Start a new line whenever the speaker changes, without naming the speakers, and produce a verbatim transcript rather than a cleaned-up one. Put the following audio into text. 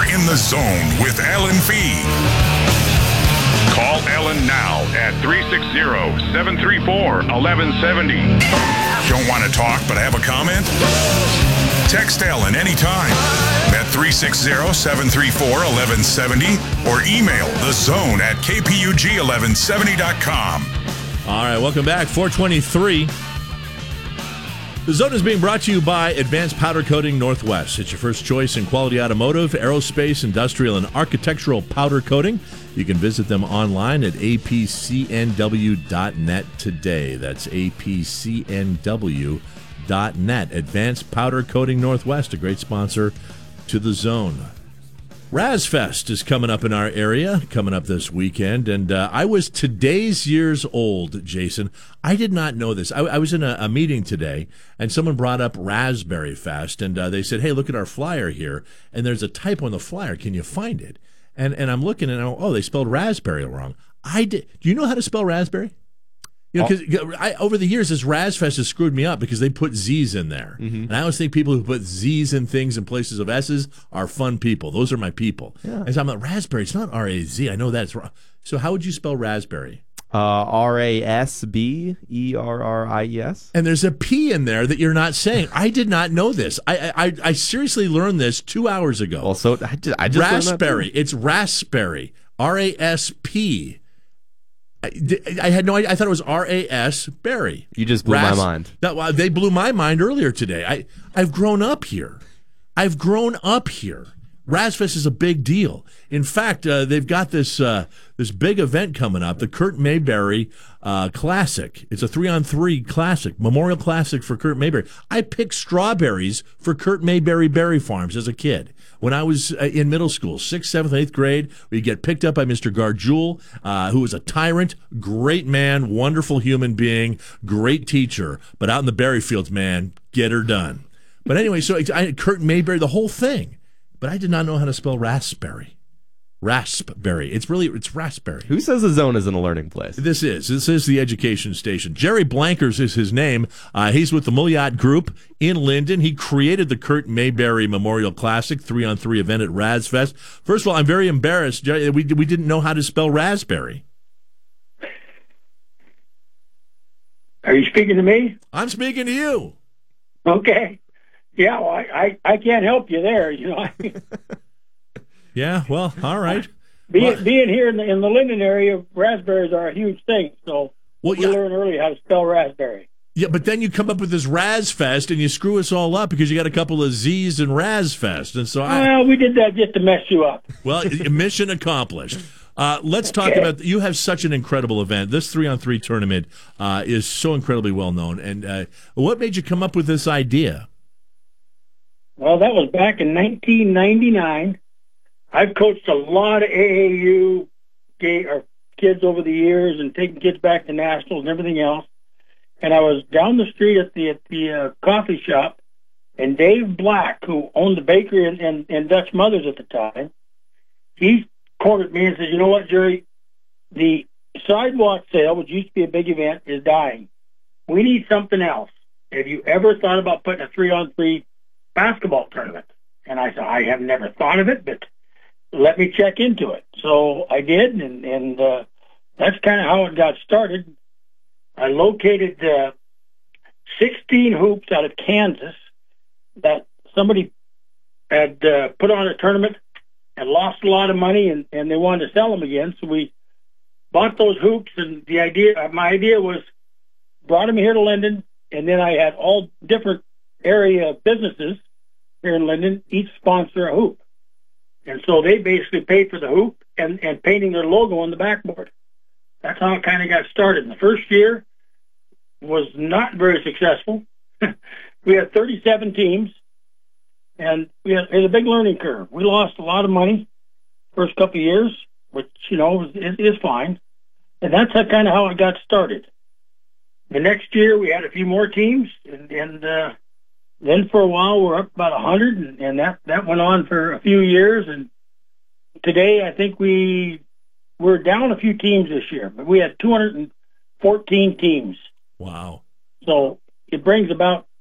in the Zone with Alan Fee. Call Ellen now at three six zero, seven three four, one one seven zero. Don't want to talk but have a comment? Text Ellen anytime at three six zero, seven three four, one one seven zero or email the zone at k p u g eleven seventy dot com.
All right, welcome back. four twenty-three. The Zone is being brought to you by Advanced Powder Coating Northwest. It's your first choice in quality automotive, aerospace, industrial, and architectural powder coating. You can visit them online at a p c n w dot net today. That's a p c n w dot net. Advanced Powder Coating Northwest, a great sponsor to The Zone. RazFest is coming up in our area, coming up this weekend, and uh, I was today's years old, Jason. I did not know this. I, I was in a, a meeting today, and someone brought up Raspberry Fest, and uh, they said, hey, look at our flyer here, and there's a typo on the flyer. Can you find it? And and I'm looking, and I go, oh, they spelled raspberry wrong. I did. Do you know how to spell raspberry? You know, because over the years, this RazFest has screwed me up because they put Z's in there. Mm-hmm. And I always think people who put Z's in things in places of S's are fun people. Those are my people. Yeah. And so I'm like, raspberry, it's not R A Z. I know that's wrong. So how would you spell raspberry?
Uh, R A S B E R R I E S.
And there's a P in there that you're not saying. I did not know this. I I, I seriously learned this two hours ago.
Also, I just, I just
raspberry. It's raspberry. R A S P. I, I had no idea. I thought it was R A S Berry.
You just blew
Ras-
my mind.
That, they blew my mind earlier today. I, I've grown up here. I've grown up here. RazFest is a big deal. In fact, uh, they've got this uh, this big event coming up, the Kurt Mayberry uh, Classic. It's a three-on-three classic, Memorial Classic for Kurt Mayberry. I picked strawberries for Kurt Mayberry Berry Farms as a kid. When I was in middle school, sixth, seventh, eighth grade, we'd get picked up by Mister Garjul, uh, who was a tyrant, great man, wonderful human being, great teacher. But out in the berry fields, man, get her done. But anyway, so I, Kurt Mayberry, the whole thing. But I did not know how to spell raspberry. Raspberry. It's really, it's raspberry.
Who says the Zone isn't a learning place?
This is. This is the education station. Jerry Blankers is his name. Uh, he's with the Mulliott Group in Linden. He created the Kurt Mayberry Memorial Classic three-on-three event at RazFest. First of all, I'm very embarrassed. Jerry, we, we didn't know how to spell raspberry.
Are you speaking to me?
I'm speaking to you.
Okay. Yeah, well, I, I, I can't help you there, you know.
Yeah, well, all right.
Being,
well,
being here in the, in the Linden area, raspberries are a huge thing, so well, we yeah. learned early how to spell raspberry.
Yeah, but then you come up with this RazFest, and you screw us all up because you got a couple of Z's in RazFest. And so I,
well, we did that just to mess you up.
Well, mission accomplished. Uh, let's talk okay. about, you have such an incredible event. This three-on-three tournament uh, is so incredibly well-known. And uh, what made you come up with this idea?
Well, that was back in nineteen ninety-nine. I've coached a lot of A A U gay, or kids over the years and taken kids back to nationals and everything else. And I was down the street at the at the uh, coffee shop, and Dave Black, who owned the bakery and, and, and Dutch Mothers at the time, he cornered me and said, you know what, Jerry, the sidewalk sale, which used to be a big event, is dying. We need something else. Have you ever thought about putting a three-on-three basketball tournament? And I said, I have never thought of it, but let me check into it. So I did, and, and uh, that's kind of how it got started. I located uh, sixteen hoops out of Kansas that somebody had uh, put on a tournament and lost a lot of money, and, and they wanted to sell them again. So we bought those hoops, and the idea, my idea was, brought them here to Linden, and then I had all different area businesses here in Linden, each sponsor a hoop. And so they basically paid for the hoop and, and painting their logo on the backboard. That's how it kind of got started. And the first year was not very successful. We had thirty-seven teams, and we had, it was a big learning curve. We lost a lot of money first couple of years, which, you know, is, is fine. And that's how, kind of how it got started. The next year we had a few more teams, and, and uh, then for a while we're up about one hundred, and, and that, that went on for a few years. And today I think we, we're down a few teams this year, but we had two hundred fourteen teams.
Wow.
So it brings about